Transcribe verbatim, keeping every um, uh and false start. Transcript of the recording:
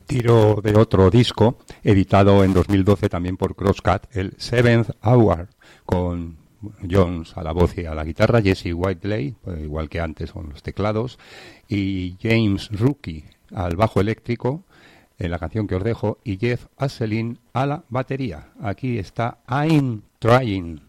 Tiro de otro disco, editado en dos mil doce también por Crosscut, el Seventh Hour, con Jones a la voz y a la guitarra, Jesse Whiteley, pues igual que antes con los teclados, y James Rookie al bajo eléctrico, en la canción que os dejo, y Jeff Asselin a la batería. Aquí está I'm Trying.